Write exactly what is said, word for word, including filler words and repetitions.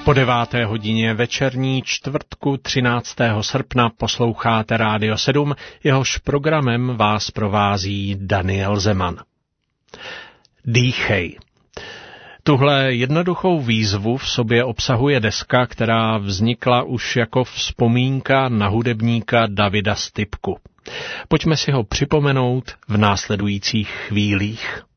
Po deváté hodině večerní čtvrtku třináctého srpna posloucháte Rádio sedm, jehož programem vás provází Daniel Zeman. Dýchej. Tuhle jednoduchou výzvu v sobě obsahuje deska, která vznikla už jako vzpomínka na hudebníka Davida Stipku. Pojďme si ho připomenout v následujících chvílích.